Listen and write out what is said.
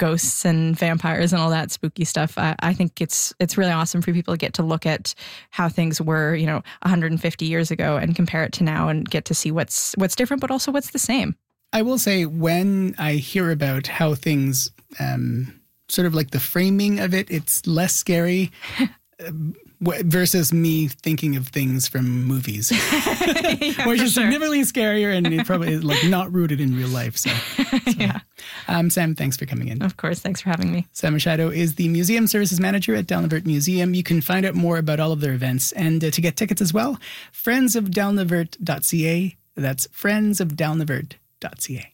ghosts and vampires and all that spooky stuff. I think it's really awesome for people to get to look at how things were, 150 years ago and compare it to now and get to see what's different, but also what's the same. I will say, when I hear about how things, sort of like the framing of it, it's less scary versus me thinking of things from movies, which is significantly scarier and it probably is like not rooted in real life. So. Yeah. Sam, thanks for coming in. Of course. Thanks for having me. Sam Machado is the Museum Services Manager at Dalnavert Museum. You can find out more about all of their events and to get tickets as well, friendsofdalnavert.ca. That's friendsofdalnavert.ca.